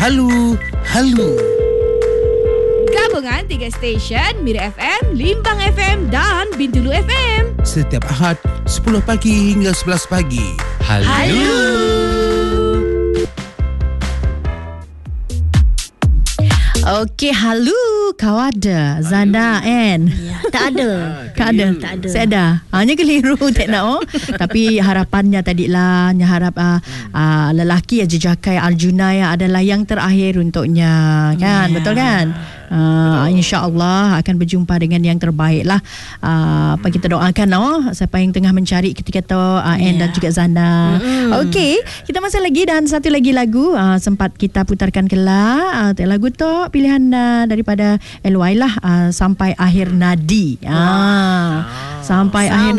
Halu. Gabungan 3 stesen Mira FM, Limbang FM dan Bintulu FM. Setiap Ahad 10 pagi hingga 11 pagi. Halu. Okey, halu. Kau ada Zana and Tak ada. Tak ada. Saya ada. Hanya keliru tak nak. Tapi harapannya tadilah harap lelaki Jejakai Arjuna adalah yang terakhir untuknya, kan? Betul kan? InsyaAllah akan berjumpa dengan yang terbaik lah. Apa kita doakan siapa yang tengah mencari ketika tu Anne dan juga Zana. Okey, kita masih lagi dan satu lagi lagu sempat kita putarkan kelak. Lagu tu pilihan daripada LY lah, Sampai Akhir Nadi. Sampai akhir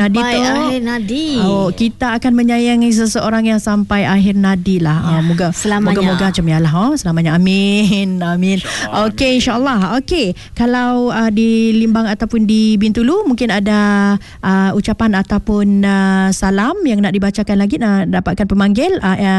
nadi tu. Kita akan menyayangi seseorang yang sampai akhir nadi lah. Moga-moga macam ya lah. Selamanya. Amin. Okey, insyaAllah. Okey, kalau di Limbang ataupun di Bintulu mungkin ada ucapan ataupun salam yang nak dibacakan lagi, nak dapatkan pemanggil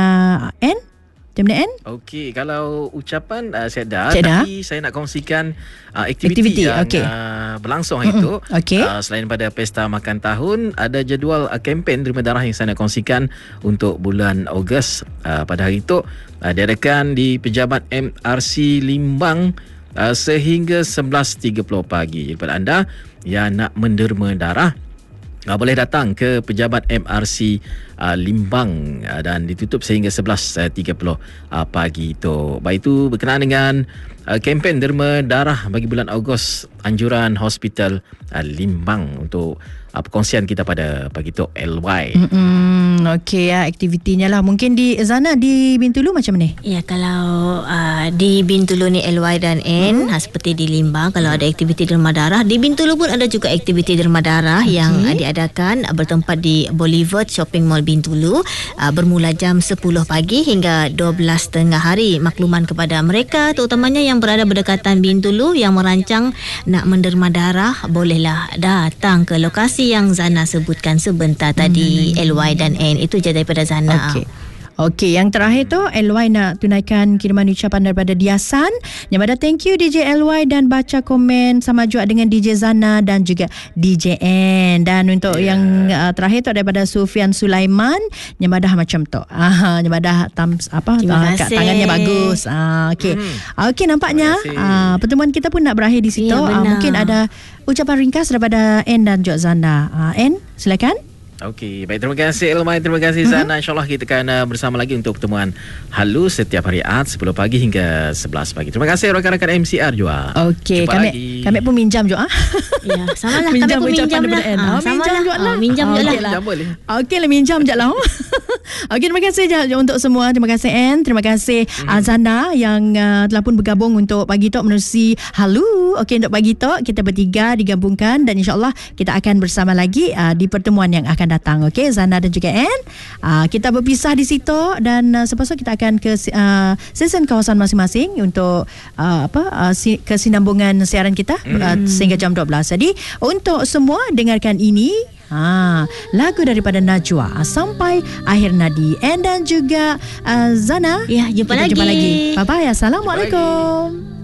N? Macam mana N? Okey, kalau ucapan saya dah, tapi saya nak kongsikan aktiviti yang berlangsung hari itu. Selain pada pesta makan tahun, ada jadual kempen derma darah yang saya nak kongsikan untuk bulan Ogos. Pada hari itu diadakan di Pejabat MRC Limbang sehingga 11.30 pagi. Kepada anda yang nak menderma darah, boleh datang ke Pejabat MRC Limbang dan ditutup sehingga 11.30 pagi itu. Baik, itu berkenaan dengan kempen derma darah bagi bulan Ogos, anjuran Hospital Limbang untuk perkongsian kita pada pagi itu LY. Okey, aktivitinya lah. Mungkin di Zana di Bintulu macam ni? Ya, kalau di Bintulu ni LY dan N, seperti di Limbang, kalau ada aktiviti derma darah, di Bintulu pun ada juga aktiviti derma darah yang diadakan bertempat di Boulevard Shopping Mall Bintulu, bermula jam 10 pagi hingga 12.30 hari. Makluman kepada mereka terutamanya yang berada berdekatan Bintulu yang merancang nak menderma darah, bolehlah datang ke lokasi yang Zana sebutkan sebentar tadi. LY dan N, itu je daripada Zana. Okey, yang terakhir tu LY nak tunaikan kiriman ucapan daripada Diasan. Yang pada thank you DJ LY dan baca komen sama juga dengan DJ Zana dan juga DJ N. Dan untuk yang terakhir tu daripada Sufian Sulaiman, yang pada macam tu. Yang pada tangannya bagus. Okey, nampaknya pertemuan kita pun nak berakhir di situ. Mungkin ada ucapan ringkas daripada N dan juga Zana. N, silakan. Okey, baik, terima kasih Elmai, terima kasih Zana. InsyaAllah kita akan bersama lagi untuk pertemuan halus setiap hari Ahad 10 pagi hingga 11 pagi. Terima kasih rakan-rakan MCR juga. Okey, kami pun minjam juga. Ya, sama lah, kami pun minjam lah. Minjam je lah. Okey lah, minjam je lah. Okey, terima kasih untuk semua. Terima kasih Anne, terima kasih Zana yang telah pun bergabung untuk Pagi Talk menerusi Halu. Okey, untuk Pagi Talk kita bertiga digabungkan dan insyaAllah kita akan bersama lagi di pertemuan yang akan datang. Okey, Zana dan juga Anne. Kita berpisah di situ dan selepas itu kita akan ke stesen kawasan masing-masing untuk kesinambungan siaran kita sehingga jam 12. Jadi untuk semua dengarkan ini lagu daripada Najwa, Sampai Akhir Nadi. And dan juga Zana. Ya, jumpa lagi. Bye-bye. Assalamualaikum.